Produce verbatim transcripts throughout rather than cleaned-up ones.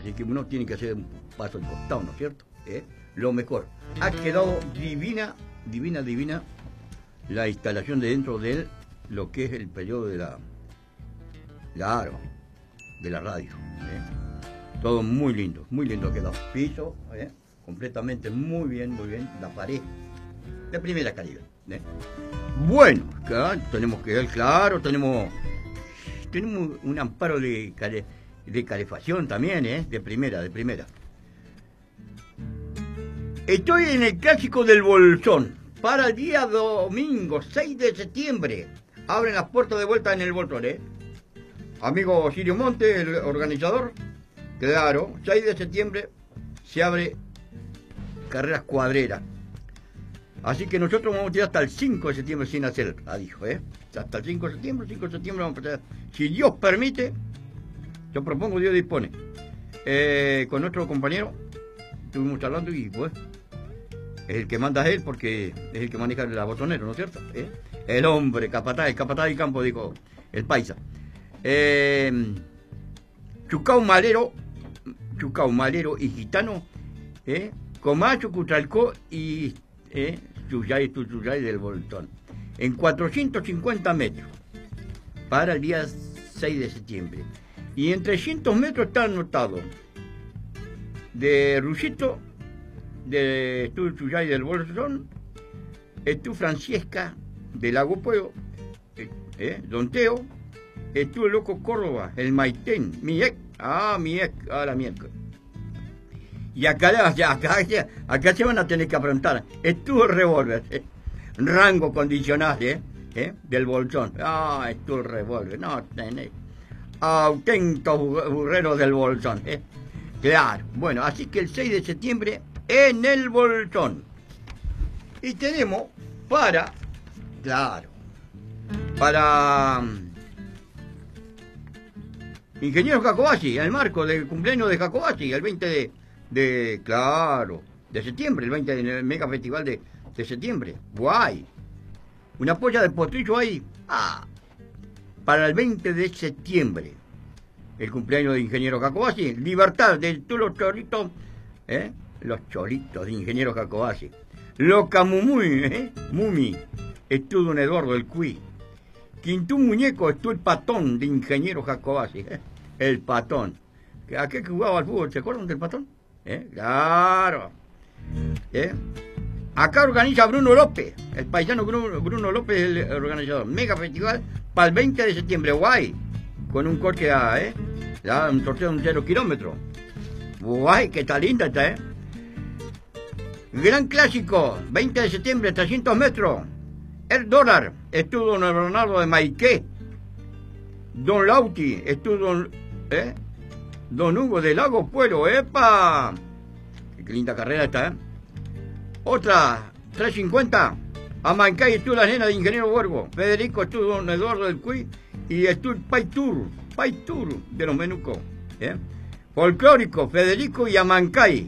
Así que uno tiene que hacer un paso al costado, ¿no es cierto? ¿Eh? Lo mejor. Ha quedado divina, divina, divina la instalación de dentro de lo que es el periodo de la, claro, de la radio. ¿Eh? Todo muy lindo, muy lindo ha quedado. Piso, ¿eh? Completamente muy bien, muy bien. La pared de primera calidad. ¿Eh? Bueno, claro, tenemos que ver, claro, tenemos, tenemos un amparo de, cale, de calefacción también, ¿eh? De primera, de primera. Estoy en el clásico del Bolsón para el día domingo seis de septiembre. Abren las puertas de vuelta en el Bolsón, ¿eh? Amigo Sirio Monte, el organizador, claro, seis de septiembre se abre carreras cuadreras. Así que nosotros vamos a tirar hasta el cinco de septiembre sin hacer, ah, dijo, ¿eh? Hasta el cinco de septiembre, cinco de septiembre vamos a empezar. Si Dios permite, yo propongo, Dios dispone. Eh, con nuestro compañero estuvimos hablando y pues es el que manda él porque es el que maneja la botonera, ¿no es cierto? ¿Eh? El hombre, capataz, el capataz del campo, dijo el paisa. Eh, Chucao Malero, Chucao Malero y Gitano, ¿eh? Comacho, Cutralcó y eh, Chuyay, Tuyay del Bolsón. En cuatrocientos cincuenta metros para el día seis de septiembre. Y en trescientos metros está anotado de Rusito, de Estudio Chuyay del Bolsón, Estudio Francesca de Lago Pueblo, eh, eh, Don Teo, Estuvo Loco Córdoba, el Maitén, Miek, ah, Miek, ahora miércoles. Y acá, acá, acá, acá se van a tener que afrontar. Estuvo Revólver, eh, rango condicional, eh, eh, del Bolsón. Ah, estuvo Revólver, no tenés. Auténticos burreros del Bolsón, eh. Claro, bueno, así que el seis de septiembre en el Bolsón. Y tenemos para, claro, para Ingeniero Jacobacci, el marco del cumpleaños de Jacobacci, el veinte de, de, claro, de septiembre, el veinte del Mega Festival de, de septiembre. Guay. Una polla de potrillo ahí. Ah, para el veinte de septiembre, el cumpleaños de Ingeniero Jacobacci. Libertad de todos los choritos, ¿eh? Los choritos de Ingeniero Jacobacci. Loca Mumuy, ¿eh? Mumi. Estuvo don Eduardo el Cuí. Quintú Muñeco, estuvo el patón de Ingeniero Jacobacci, ¿eh? El patón. ¿A qué jugaba al fútbol? ¿Se acuerdan del patón? ¿Eh? Claro. ¿Eh? Acá organiza Bruno López, el paisano Bruno, Bruno López, el organizador. Mega Festival para el veinte de septiembre, guay. Con un coche a, ¿eh? Ya, un sorteo de un cero kilómetro. Guay, que está linda esta, ¿eh? Gran Clásico, veinte de septiembre, trescientos metros. El dólar, estuvo don Bernardo de Maiqué. Don Lauti, estuvo don, ¿eh? Don Hugo de Lago Pueblo, ¡epa! Qué linda carrera esta, ¿eh? Otra, trescientos cincuenta. Amancay estuvo la nena de Ingeniero Borgo. Federico estuvo don Eduardo del Cuy. Y estuvo Paitur, Paitur de los Menucos, ¿eh? Folclórico, Federico y Amancay.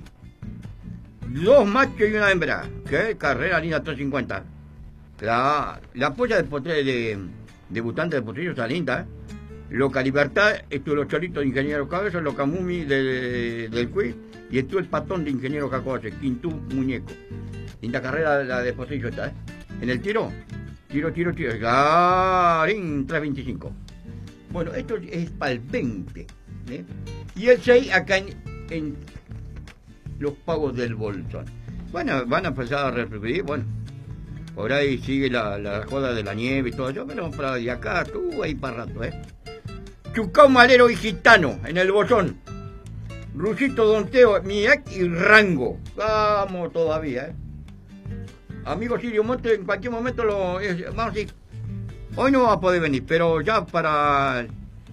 Dos machos y una hembra. ¿Qué? Carrera linda, trescientos cincuenta. Claro. La polla de, potre, de debutante de potrillo está linda, ¿eh? Loca Libertad, estuvo los choritos de Ingeniero Cabeza, Loca Mumi de, de, del Cuy, y estuvo el patón de Ingeniero Jacobacci, Quintú Muñeco. Linda carrera la de potrillo está, ¿eh? En el tiro, tiro, tiro, tiro, Garín, trescientos veinticinco. Bueno, esto es para el veinte, ¿eh? Y el seis acá en, en los pagos del Bolsón. Bueno, van a empezar a repercutir, bueno. Por ahí sigue la, la joda de la nieve y todo eso, pero para de acá, tú ahí para rato, ¿eh? Chucao Malero y Gitano, en el Bolsón. Rusito, Don Teo, Miak y Rango. Vamos todavía, ¿eh? Amigo Sirio Monte, en cualquier momento lo... Vamos a decir, hoy no va a poder venir, pero ya para...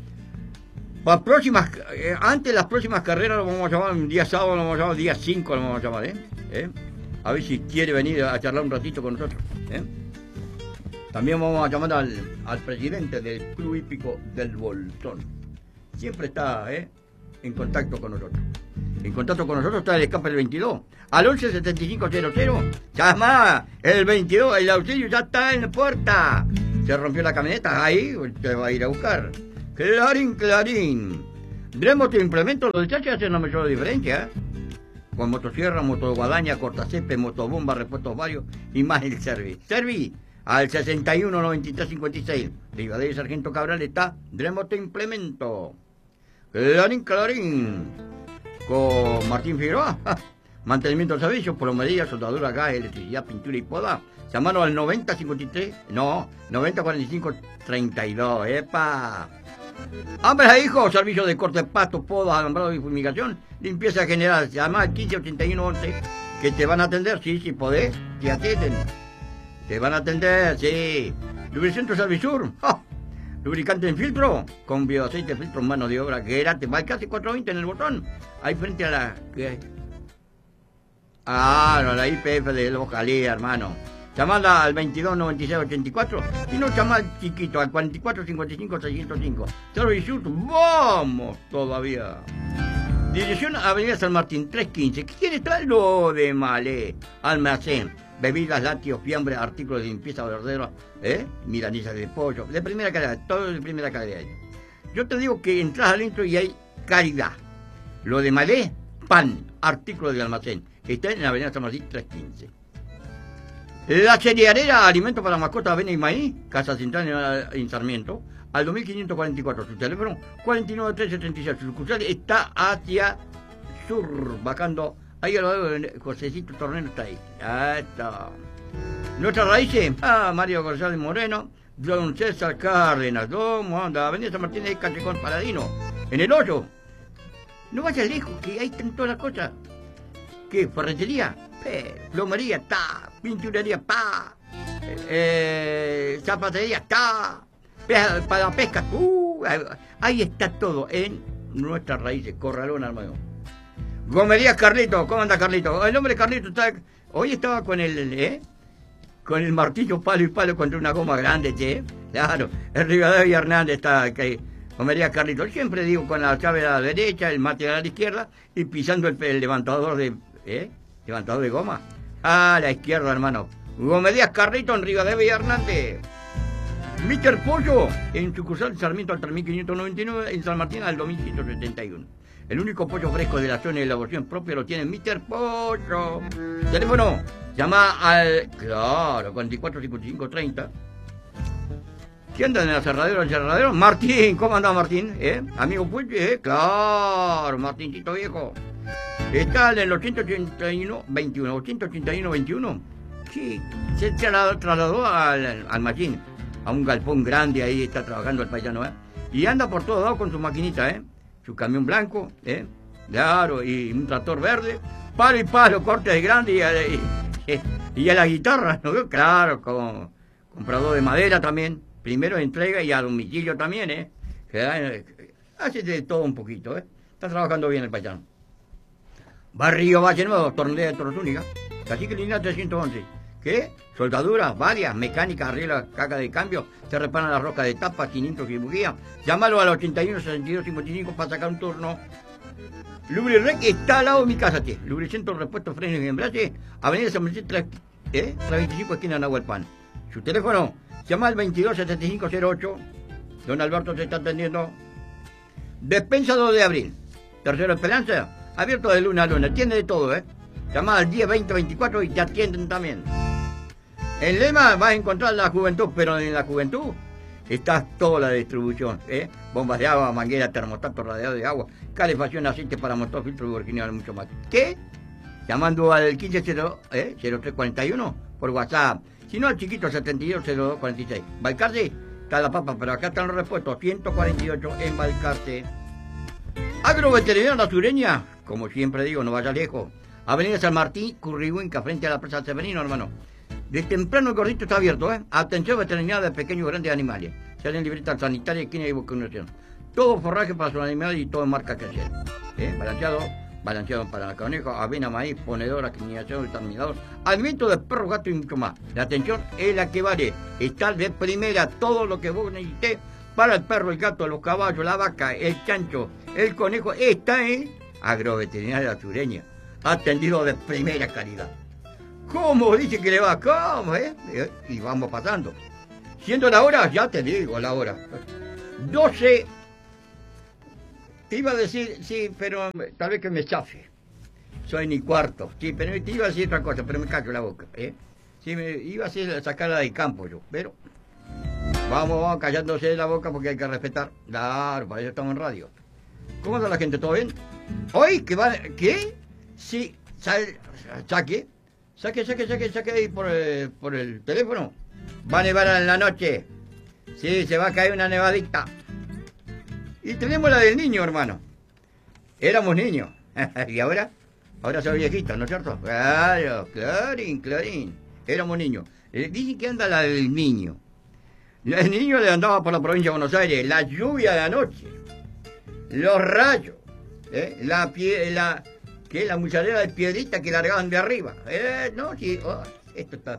Para próximas... Eh, antes de las próximas carreras lo vamos a llamar, un día sábado lo vamos a llamar, día cinco lo vamos a llamar, ¿eh? ¿Eh? A ver si quiere venir a charlar un ratito con nosotros, ¿eh? También vamos a llamar al, al presidente del Club Hípico del Bolsón. Siempre está, ¿eh? En contacto con nosotros. En contacto con nosotros está el escape del veintidós. Al once setenta y cinco cero cero. Llama el veintidós, el auxilio ya está en la puerta. Se rompió la camioneta, ahí te va a ir a buscar. Clarín, clarín. Dremot Implementos, los de Chacha hacen una mayor diferencia, ¿eh? Con motosierra, motoguadaña, cortacepe, motobomba, repuestos varios y más el Servi. Servi, al sesenta y uno noventa y tres cincuenta y seis. Rivadavia Sargento Cabral está Dremot Implemento. Clarín, Clarín. Con Martín Figueroa. Mantenimiento de servicio, plomería, soldadura, gas, electricidad, pintura y poda. Llamaron al noventa cincuenta y tres, no, noventa cuarenta y cinco treinta y dos. ¡Epa! Hombres e hijos, servicio de corte de pasto, poda, alambrado y fumigación, limpieza general. Llama al quince ochenta y uno once, que te van a atender, sí, si podés, te atienden. Te van a atender, sí. Lubricentro Servisur. ¡Oh! Lubricante en filtro, con bioaceite, filtro, mano de obra, que era, te va casi cuatrocientos veinte en el botón. Ahí frente a la... ¿qué? Ah, no, la I P F de Lojalía, hermano. Llamada al veintidós noventa y seis ochenta y cuatro y no llama al chiquito, al cuarenta y cuatro cincuenta y cinco seiscientos cinco. Servicio, vamos todavía. Dirección Avenida San Martín, trescientos quince. ¿Qué quiere estar? Lo de Malé. Almacén, bebidas, lácteos, fiambre, artículos de limpieza, verdaderos, ¿eh? Milanesa de pollo, de primera calidad, todo de primera calidad. Yo te digo que entras adentro y hay calidad. Lo de Malé, pan, artículos de almacén. Está en la Avenida San Martín, trescientos quince. La cerealera, alimentos para mascotas, avena y maíz, Casa Central en Sarmiento, al dos mil quinientos cuarenta y cuatro. Su teléfono, cuarenta y nueve trescientos setenta y seis. Su sucursal está hacia sur, bajando. Ahí al lado de Josecito Tornero está ahí. Ahí está. Nuestras raíces, ah, Mario González Moreno, Don César Cárdenas, ¿cómo anda? Avenida San Martín de Cachecón Paladino, en el hoyo. No vayas lejos, que ahí están todas las cosas. ¿Qué? Ferretería, eh, plomería, ta, pinturería, pa, eh, zapatería, ta, para pesca, uh, ahí está todo en nuestras raíces, Corralón Armado. Gomería Carlito, ¿cómo anda Carlito? El hombre Carlito está, hoy estaba con el, ¿eh? Con el martillo palo y palo contra una goma grande, che, claro, el Rivadavia Hernández está, que Gomería Carlito, siempre digo con la llave a la derecha, el mate a la izquierda y pisando el, el levantador de... ¿Eh? Levantador de goma. A la izquierda, hermano. Gomerías Carrito en Rivadavia Hernández. mister Pollo en sucursal Sarmiento al tres mil quinientos noventa y nueve, en San Martín al dos mil ciento setenta y uno. El único pollo fresco de la zona de elaboración propia lo tiene mister Pollo. Teléfono, llama al... Claro, cuarenta y cuatro cincuenta y cinco treinta. ¿Qué andan en el aserradero, el aserradero? Martín, ¿cómo anda Martín? ¿Eh? Amigo Pollo, ¿eh? Claro, Martincito viejo. Está en el ochenta ochenta y uno veintiuno, ochenta ochenta y uno veintiuno. Sí, se trasladó al, al machín, a un galpón grande, ahí está trabajando el paisano, ¿eh? Y anda por todos lados con su maquinita, ¿eh? Su camión blanco, ¿eh? Claro, y un tractor verde, palo y palo, corte de grande y, y, y a la guitarra, ¿no? Claro, con comprador de madera también, primero entrega y a domicilio también, ¿eh? Hace de todo un poquito, ¿eh? Está trabajando bien el paisano. Barrio Valle Nuevo, Torneo de Torosúnica, Cacique Línea trescientos once. ¿Qué? Soldaduras, varias, mecánicas, arregla, caca de cambio, se reparan las rocas de tapa, cilindros y bujía. Llámalo al ochenta y uno sesenta y dos cincuenta y cinco para sacar un turno. Lubrirec está al lado de mi casa, che. Lubricentro, repuesto, frenos y embrague, Avenida San Martín, tres, ¿eh? trescientos veinticinco, esquina Nahuelpan. Su teléfono, llama al veintidós setenta y cinco cero ocho. Don Alberto se está atendiendo. Despensa dos de abril. Tercero Esperanza. Abierto de luna a luna, atiende de todo, ¿eh? Llama al diez veinte veinticuatro y te atienden también. En Lema vas a encontrar la juventud, pero en la juventud está toda la distribución, ¿eh? Bombas de agua, manguera, termostato, radiador de agua, calefacción, aceite para motor, filtro de virginidad, mucho más. ¿Qué? Llamando al quince cero, ¿eh? cero tres cuarenta y uno por WhatsApp. Si no, al chiquito setenta y dos cero dos cuarenta y seis. Balcarce, está la papa, pero acá están los repuestos. ciento cuarenta y ocho en Balcarce. Agroveterinaria La Sureña, como siempre digo, no vaya lejos. Avenida San Martín, Currihuinca, frente a la Plaza Severino, hermano. De temprano el gordito está abierto, ¿eh? Atención veterinaria de pequeños y grandes animales. Se hacen libreta sanitaria, esquina y vacunación. Todo forraje para sus animales y todo en marca que hacer. ¿Eh? Balanceado, balanceado para conejos, avena, maíz, ponedor, acriminación, terminador, alimento de perro, gato y mucho más. La atención es la que vale. Estar de primera, todo lo que vos necesites para el perro, el gato, los caballos, la vaca, el chancho, el conejo, está en Agroveterinaria La Sureña. Atendido de primera calidad. ¿Cómo dice que le va? ¿Cómo, eh? Y vamos pasando. Siendo la hora, ya te digo la hora. doce te iba a decir, sí, pero tal vez que me chafe. Soy ni cuarto, sí, pero te iba a decir otra cosa, pero me callo la boca, ¿eh? Sí, me iba a decir sacarla del campo yo, pero vamos, vamos callándose de la boca porque hay que respetar. Claro, para eso estamos en radio. ¿Cómo anda la gente? ¿Todo bien? Hoy, ¿qué va? ¿Qué? Sí, saque, saque, saque, saque, saque, saque ahí por el, por el teléfono. Va a nevar en la noche. Sí, se va a caer una nevadita. Y tenemos la del niño, hermano. Éramos niños. ¿Y ahora? Ahora soy viejito, ¿no es cierto? Claro, clarín, clarín. Éramos niños. Eh, dicen que anda la del niño. El niño le andaba por la provincia de Buenos Aires. La lluvia de anoche. Los rayos. ¿eh? La pie, la que la muchadera de piedrita que largaban de arriba. Eh, no, sí. Oh, esto está.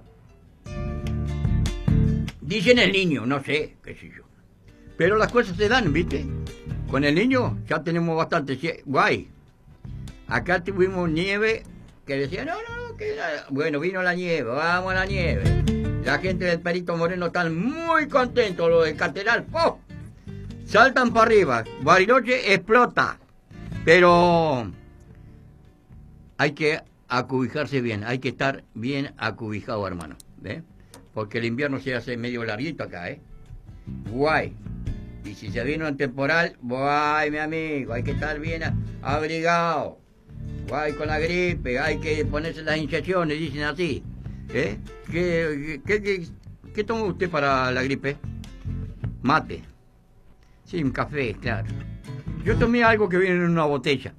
Dicen el niño, no sé, qué sé yo. Pero las cosas se dan, ¿viste? Con el niño ya tenemos bastante guay. Acá tuvimos nieve que decía, no, no, que la... bueno, vino la nieve, vamos a la nieve. La gente del Perito Moreno están muy contentos, los del Catedral, ¡oh! Saltan para arriba, Bariloche explota. Pero hay que acubijarse bien, hay que estar bien acubijado, hermano, ¿eh? Porque el invierno se hace medio larguito acá, ¿eh? Guay. Y si se viene un temporal, guay, mi amigo, hay que estar bien abrigado. Guay con la gripe, hay que ponerse las inyecciones, dicen así. ¿Eh? ¿Qué, qué, qué, qué toma usted para la gripe? Mate. Sí, un café, claro. Yo tomé algo que viene en una botella.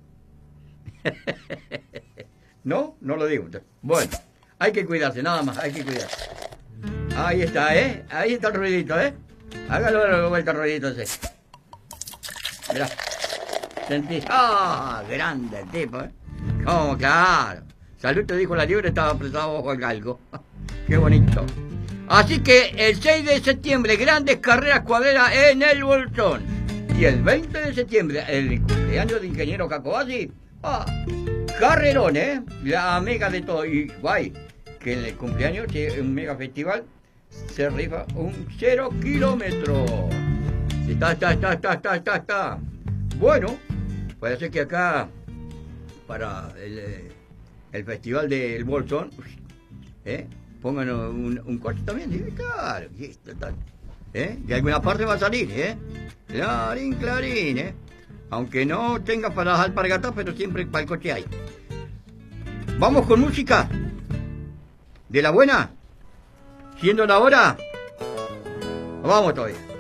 ¿No? No lo digo. Bueno, hay que cuidarse, nada más, hay que cuidarse. Ahí está, ¿eh? Ahí está el ruidito, ¿eh? Hágalo de vuelta el ruidito ese. Mirá. ¿Sentís? ¡Ah! Oh, grande el tipo, ¿eh? Oh, claro. Salud, te dijo la liebre, estaba apretado bajo el galgo. Qué bonito. Así que el seis de septiembre, grandes carreras cuadreras en el Bolsón. Y el veinte de septiembre, el cumpleaños de ingeniero Cacobasi. Ah, carrerón, ¿eh? La mega de todo. Y guay, que en el cumpleaños, que un mega festival, se rifa un cero kilómetro. Está, está, está, está, está, está, está. Bueno, parece que acá, para el, el festival del Bolsón, ¿eh? Pongan un, un corte también, ¿sí? Claro, ¿eh? De alguna parte va a salir, ¿eh? Clarín, clarín, ¿eh? Aunque no tenga para las alpargatas, pero siempre para el coche hay. Vamos con música. ¿De la buena? ¿Siendo la hora? Vamos todavía.